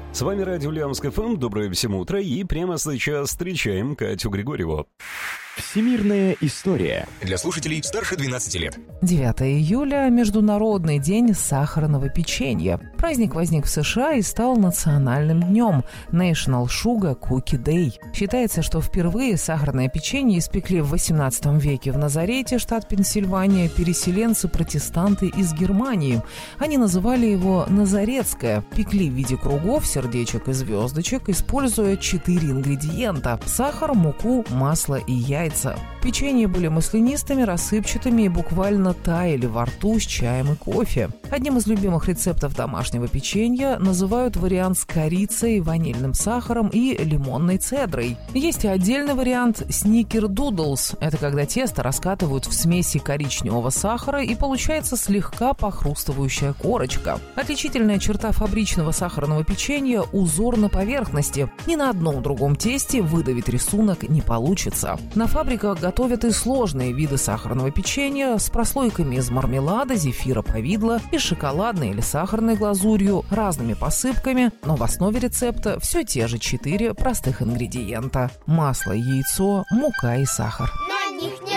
С вами радио Ульяновск ФМ. Доброе всем утро. И прямо сейчас встречаем Катю Григорьеву. Всемирная история. Для слушателей старше 12 лет. 9 июля – Международный день сахарного печенья. Праздник возник в США и стал национальным днем – National Sugar Cookie Day. Считается, что впервые сахарное печенье испекли в XVIII веке в Назарете, штат Пенсильвания, переселенцы-протестанты из Германии. Они называли его «назаретское». Пекли в виде кругов, сердечек и звездочек, используя 4 ингредиента – сахар, муку, масло и яйца. Печенья были маслянистыми, рассыпчатыми и буквально таяли во рту с чаем и кофе. Одним из любимых рецептов домашнего печенья называют вариант с корицей, ванильным сахаром и лимонной цедрой. Есть и отдельный вариант сникердудлс. Это когда тесто раскатывают в смеси коричневого сахара и получается слегка похрустывающая корочка. Отличительная черта фабричного сахарного печенья – узор на поверхности. Ни на одном другом тесте выдавить рисунок не получится. На фабриках готовят и сложные виды сахарного печенья с прослойками из мармелада, зефира, повидла и шоколадной или сахарной глазурью, разными посыпками, но в основе рецепта все те же 4 простых ингредиента – масло, яйцо, мука и сахар. На них не